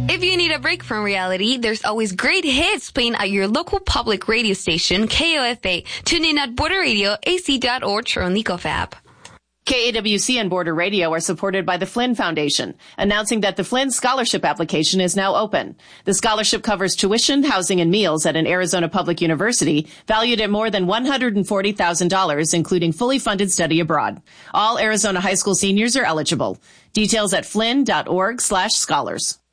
If you need a break from reality, there's always great hits playing at your local public radio station, KOFA. Tune in at Border Radio, AC.org, or on Leakoff app. KAWC and Border Radio are supported by the Flynn Foundation, announcing that the Flynn Scholarship application is now open. The scholarship covers tuition, housing, and meals at an Arizona public university valued at more than $140,000, including fully funded study abroad. All Arizona high school seniors are eligible. Details at flynn.org/scholars.